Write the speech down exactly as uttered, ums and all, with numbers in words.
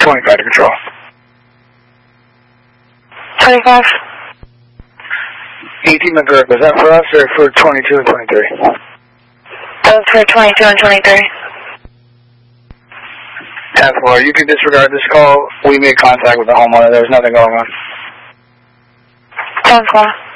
twenty-five to control. twenty-five. eighteen McGurk, was that for us or for twenty-two and twenty-three? That was for twenty-two and twenty-three. ten four, you can disregard this call. We made contact with the homeowner. There was nothing going on. ten four.